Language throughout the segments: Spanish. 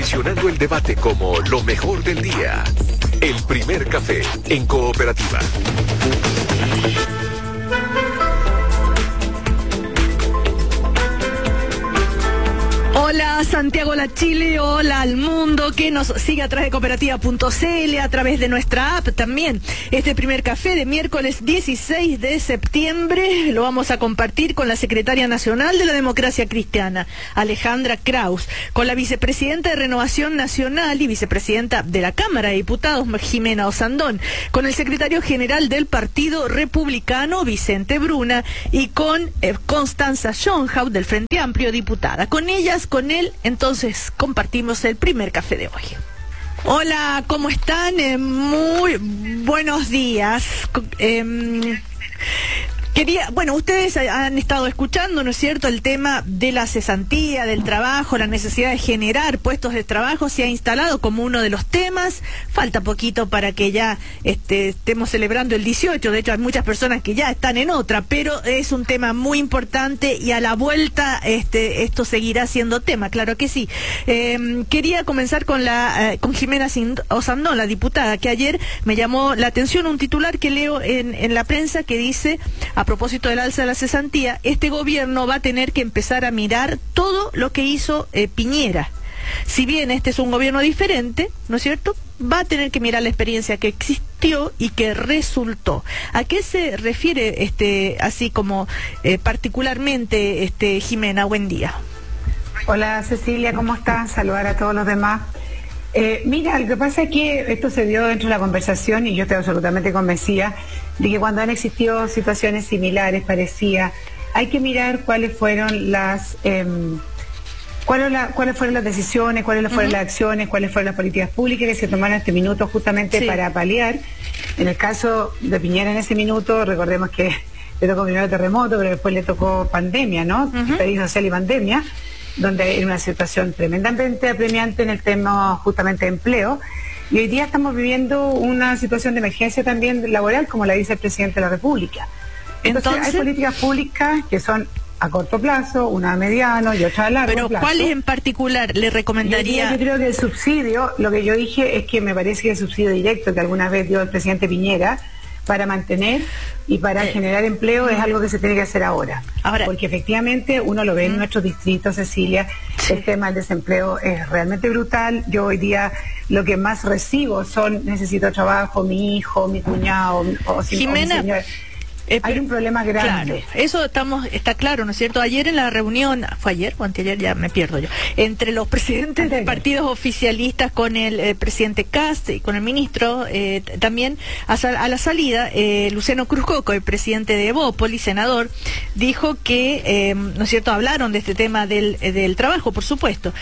Posicionando el debate como lo mejor del día. El primer café en Cooperativa. Hola Santiago, la Chile, hola al mundo que nos sigue a través de cooperativa.cl, a través de nuestra app también. Este primer café de miércoles 16 de septiembre lo vamos a compartir con la secretaria nacional de la Democracia Cristiana, Alejandra Kraus, con la vicepresidenta de Renovación Nacional y vicepresidenta de la Cámara de Diputados, Jimena Osandón, con el secretario general del Partido Republicano, Vicente Bruna, y con Constanza Schönhaus del Frente Amplio, diputada. Con ellas, con él, entonces compartimos el primer café de hoy. Hola, ¿cómo están? Muy buenos días. Ustedes han estado escuchando, ¿no es cierto?, el tema de la cesantía, del trabajo, la necesidad de generar puestos de trabajo se ha instalado como uno de los temas. Falta poquito para que ya estemos celebrando el 18, de hecho hay muchas personas que ya están en otra, pero es un tema muy importante y a la vuelta esto seguirá siendo tema, claro que sí. Quería comenzar con Jimena Osandón, la diputada, que ayer me llamó la atención un titular que leo en la prensa que dice: a propósito del alza de la cesantía, este gobierno va a tener que empezar a mirar todo lo que hizo Piñera. Si bien este es un gobierno diferente, ¿no es cierto?, va a tener que mirar la experiencia que existió y que resultó. ¿A qué se refiere así como particularmente Jimena? Buen día. Hola Cecilia, ¿cómo estás? Saludar a todos los demás. Mira, lo que pasa es que esto se dio dentro de la conversación y yo estoy absolutamente convencida de que cuando han existido situaciones similares, parecía, hay que mirar cuáles fueron las decisiones, cuáles fueron las acciones, cuáles fueron las políticas públicas que se tomaron en este minuto justamente para paliar. En el caso de Piñera en ese minuto, recordemos que le tocó primero terremoto, pero después le tocó pandemia, ¿no? Estallido social y pandemia, donde hay una situación tremendamente apremiante en el tema justamente de empleo. Y hoy día estamos viviendo una situación de emergencia también laboral, como la dice el presidente de la República. Entonces hay políticas públicas que son a corto plazo, una a mediano y otra a largo plazo. Pero ¿cuáles en particular le recomendaría? Yo creo que el subsidio, lo que yo dije es que me parece que el subsidio directo que alguna vez dio el presidente Piñera para mantener y para generar empleo es algo que se tiene que hacer ahora. Porque efectivamente uno lo ve en nuestros distritos, Cecilia, el tema del desempleo es realmente brutal. Yo hoy día lo que más recibo son: necesito trabajo, mi hijo, mi cuñado, Jimena, mi señor. Hay un problema grande. Claro, eso está claro, ¿no es cierto? Ayer en la reunión, ¿fue ayer o anteayer? Ya me pierdo yo. Entre los presidentes de partidos oficialistas con el presidente Kast y con el ministro, también a la salida, Luciano Cruzcoco, el presidente de Evópoli, senador, dijo que, ¿no es cierto?, hablaron de este tema del trabajo, por supuesto.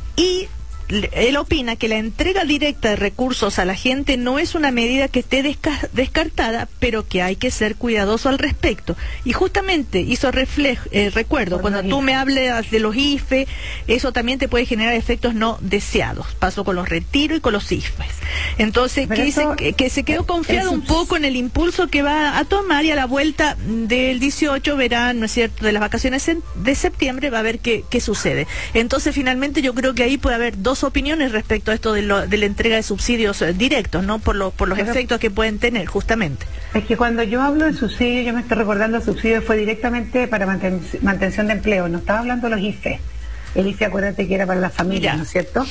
Y él opina que la entrega directa de recursos a la gente no es una medida que esté descartada, pero que hay que ser cuidadoso al respecto. Y justamente hizo recuerdo, cuando tú me hablas de los IFE, eso también te puede generar efectos no deseados. Pasó con los retiros y con los IFES. Entonces, que se quedó confiado un poco en el impulso que va a tomar, y a la vuelta del 18 verán, ¿no es cierto?, de las vacaciones de septiembre, va a ver qué sucede. Entonces, finalmente, yo creo que ahí puede haber dos opiniones respecto a esto de la entrega de subsidios directos, ¿no?, por los efectos que pueden tener, justamente. Es que cuando yo hablo de subsidio, yo me estoy recordando el subsidio fue directamente para mantención de empleo, no estaba hablando de los IFE. El IFE, acuérdate que era para las familias, ¿no es cierto?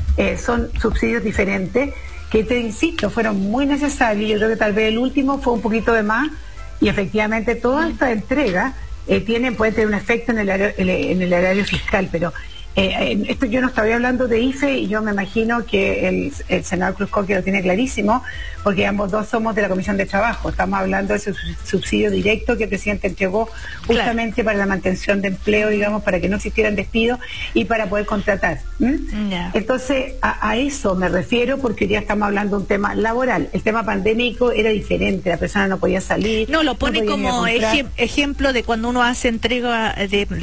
Son subsidios diferentes que, te insisto, fueron muy necesarios. Yo creo que tal vez el último fue un poquito de más, y efectivamente toda esta entrega puede tener un efecto en el erario fiscal, pero esto yo no estaba hablando de IFE, y yo me imagino que el senador Cruzcoque lo tiene clarísimo, porque ambos dos somos de la Comisión de Trabajo. Estamos hablando de ese subsidio directo que el presidente entregó justamente para la mantención de empleo, digamos, para que no existieran despidos y para poder contratar. Entonces, a eso me refiero, porque hoy día estamos hablando de un tema laboral. El tema pandémico era diferente, la persona no podía salir. No, lo pone como ejemplo de cuando uno hace entrega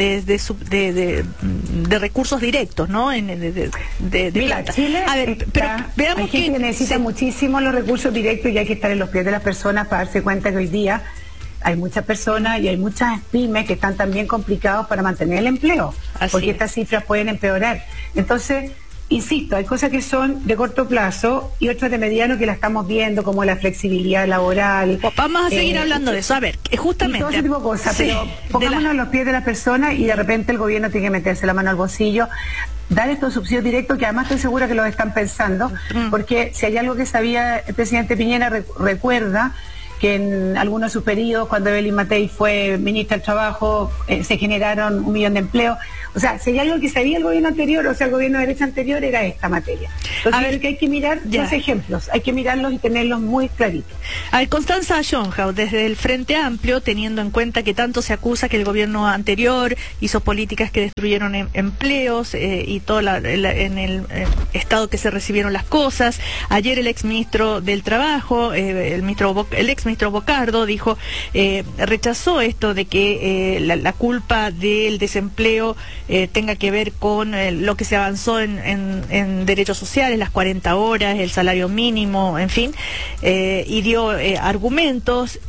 de recursos directos, ¿no? Mira, Chile, a ver, pero veamos hay gente que necesita muchísimo los recursos directos, y hay que estar en los pies de las personas para darse cuenta que hoy día hay muchas personas y hay muchas pymes que están también complicados para mantener el empleo, porque estas cifras pueden empeorar. Entonces, insisto, hay cosas que son de corto plazo y otras de mediano que la estamos viendo, como la flexibilidad laboral. Vamos a seguir hablando de eso. A ver, justamente. Y todo ese tipo de cosas, sí, pero pongámonos a los pies de las personas y de repente el gobierno tiene que meterse la mano al bolsillo, dar estos subsidios directos, que además estoy segura que los están pensando, porque si hay algo que sabía el presidente Piñera, recuerda que en algunos de sus periodos, cuando Evelyn Matei fue ministra del Trabajo, se generaron 1 millón de empleos. O sea, si hay algo que sabía el gobierno anterior, o sea, el gobierno de derecha anterior, era esta materia. Entonces, creo que hay que mirar los ejemplos, hay que mirarlos y tenerlos muy claritos. A ver, Constanza Schönhaus, desde el Frente Amplio, teniendo en cuenta que tanto se acusa que el gobierno anterior hizo políticas que destruyeron empleos y todo en el estado que se recibieron las cosas. Ayer el exministro del Trabajo, el exministro Bocardo, dijo, rechazó esto de que la culpa del desempleo tenga que ver con lo que se avanzó en derechos sociales, las 40 horas, el salario mínimo, en fin, y dio argumentos.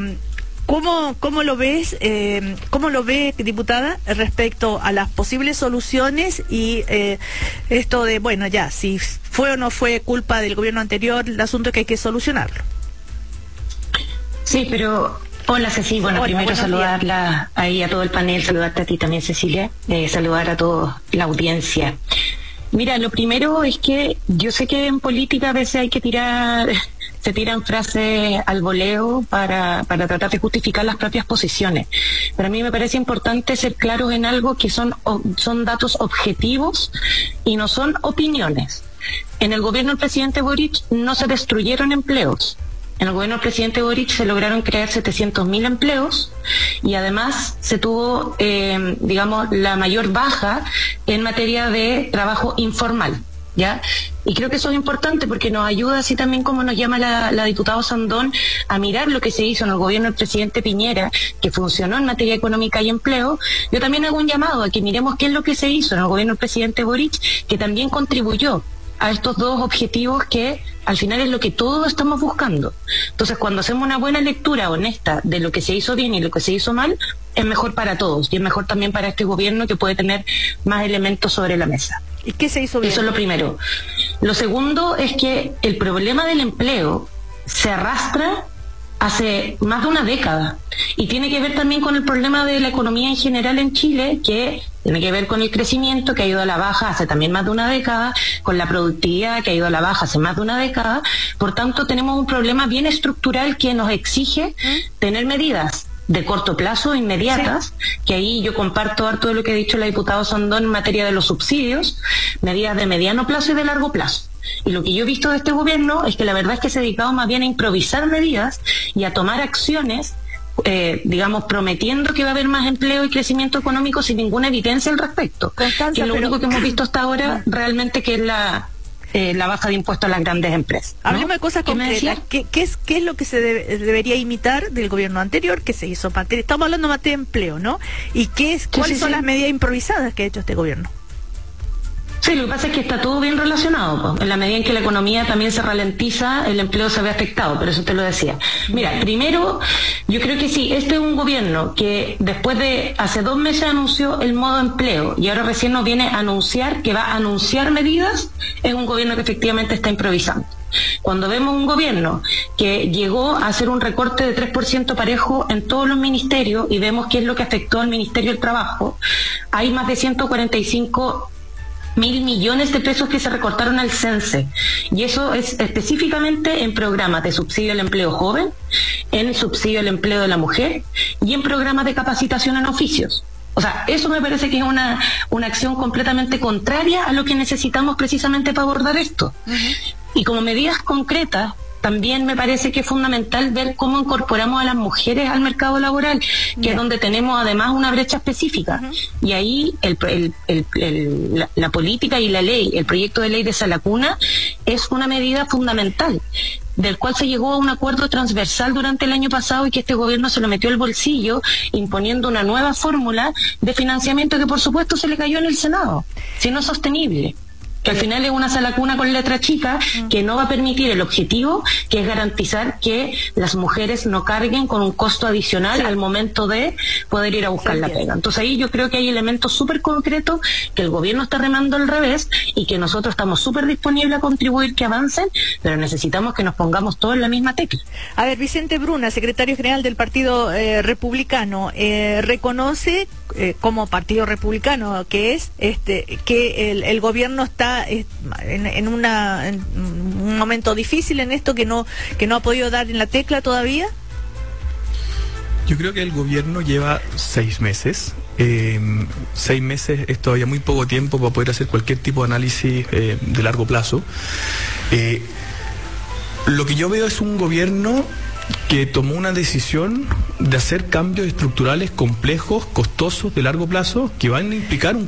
¿Cómo lo ves? ¿Cómo lo ve, diputada, respecto a las posibles soluciones y esto de, bueno, ya, si fue o no fue culpa del gobierno anterior, el asunto es que hay que solucionarlo? Sí, pero hola Ceci, bueno, primero saludarla ahí a todo el panel, saludarte a ti también Cecilia, saludar a toda la audiencia. Mira, lo primero es que yo sé que en política a veces hay que se tiran frases al voleo para tratar de justificar las propias posiciones. Pero a mí me parece importante ser claros en algo que son datos objetivos y no son opiniones. En el gobierno del presidente Boric no se destruyeron empleos. En el gobierno del presidente Boric se lograron crear 700.000 empleos y además se tuvo, digamos, la mayor baja en materia de trabajo informal, ¿ya? Y creo que eso es importante porque nos ayuda, así también como nos llama la diputada Sandón, a mirar lo que se hizo en el gobierno del presidente Piñera, que funcionó en materia económica y empleo. Yo también hago un llamado a que miremos qué es lo que se hizo en el gobierno del presidente Boric, que también contribuyó a estos dos objetivos que al final es lo que todos estamos buscando. Entonces, cuando hacemos una buena lectura honesta de lo que se hizo bien y lo que se hizo mal, es mejor para todos y es mejor también para este gobierno, que puede tener más elementos sobre la mesa. ¿Y qué se hizo bien? Eso es lo primero. Lo segundo es que el problema del empleo se arrastra hace más de una década y tiene que ver también con el problema de la economía en general en Chile, que tiene que ver con el crecimiento, que ha ido a la baja hace también más de una década, con la productividad, que ha ido a la baja hace más de una década. Por tanto, tenemos un problema bien estructural que nos exige tener medidas de corto plazo, inmediatas, que ahí yo comparto harto de lo que ha dicho la diputada Sandón en materia de los subsidios, medidas de mediano plazo y de largo plazo. Y lo que yo he visto de este gobierno es que la verdad es que se ha dedicado más bien a improvisar medidas y a tomar acciones, digamos, prometiendo que va a haber más empleo y crecimiento económico sin ninguna evidencia al respecto. Constanza, que lo único que hemos visto hasta ahora realmente que es la baja de impuestos a las grandes empresas, ¿no? Hablemos de cosas concretas. ¿Qué es lo que se debería imitar del gobierno anterior que se hizo? Estamos hablando de materia de empleo, ¿no? ¿Y cuáles son las medidas improvisadas que ha hecho este gobierno? Sí, lo que pasa es que está todo bien relacionado, pues. En la medida en que la economía también se ralentiza, el empleo se ve afectado, pero eso te lo decía. Mira, primero, yo creo que sí, este es un gobierno que después de hace 2 meses anunció el modo empleo y ahora recién nos viene a anunciar que va a anunciar medidas. Es un gobierno que efectivamente está improvisando. Cuando vemos un gobierno que llegó a hacer un recorte de 3% parejo en todos los ministerios y vemos qué es lo que afectó al Ministerio del Trabajo, hay más de 145.000 millones de pesos que se recortaron al CENSE, y eso es específicamente en programas de subsidio al empleo joven, en subsidio al empleo de la mujer y en programas de capacitación en oficios. O sea, eso me parece que es una acción completamente contraria a lo que necesitamos precisamente para abordar esto. Y como medidas concretas, también me parece que es fundamental ver cómo incorporamos a las mujeres al mercado laboral, que es donde tenemos además una brecha específica. Y ahí la política y la ley, el proyecto de ley de Salacuna, es una medida fundamental, del cual se llegó a un acuerdo transversal durante el año pasado y que este gobierno se lo metió al bolsillo, imponiendo una nueva fórmula de financiamiento que por supuesto se le cayó en el Senado, si no es sostenible. que al final es una sala cuna con letra chica que no va a permitir el objetivo, que es garantizar que las mujeres no carguen con un costo adicional al momento de poder ir a buscar la pega. Entonces ahí yo creo que hay elementos súper concretos que el gobierno está remando al revés y que nosotros estamos súper disponibles a contribuir que avancen, pero necesitamos que nos pongamos todos en la misma tecla. A ver, Vicente Bruna, secretario general del Partido Republicano, reconoce como Partido Republicano que es que el gobierno está en un momento difícil en esto, que no ha podido dar en la tecla todavía. Yo creo que el gobierno lleva 6 meses. 6 meses es todavía muy poco tiempo para poder hacer cualquier tipo de análisis de largo plazo. Lo que yo veo es un gobierno que tomó una decisión de hacer cambios estructurales complejos, costosos, de largo plazo, que van a implicar un